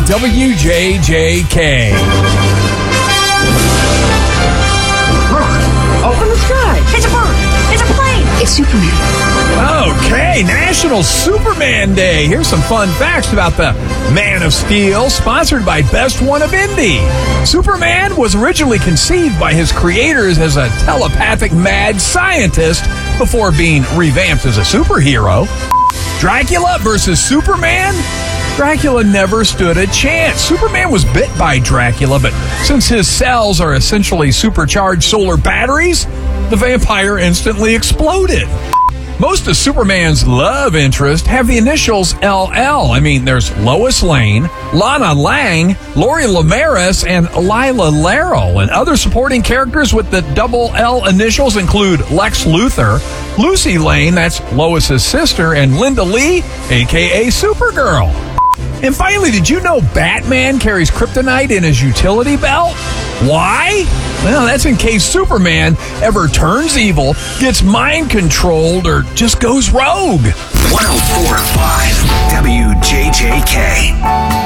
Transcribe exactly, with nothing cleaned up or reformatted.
W J J K. Up in the sky. It's a bird. It's a plane. It's Superman. Okay, National Superman Day. Here's some fun facts about the Man of Steel, sponsored by Best One of Indy. Superman was originally conceived by his creators as a telepathic mad scientist before being revamped as a superhero. Dracula versus Superman? Dracula never stood a chance. Superman was bit by Dracula, but since his cells are essentially supercharged solar batteries, the vampire instantly exploded. Most of Superman's love interests have the initials L L. I mean, there's Lois Lane, Lana Lang, Lori Lemaris, and Lila Laro. And other supporting characters with the double L initials include Lex Luthor, Lucy Lane, that's Lois's sister, and Linda Lee, a k a. Supergirl. And finally, did you know Batman carries kryptonite in his utility belt? Why? Well, that's in case Superman ever turns evil, gets mind-controlled, or just goes rogue. one oh four point five W J J K.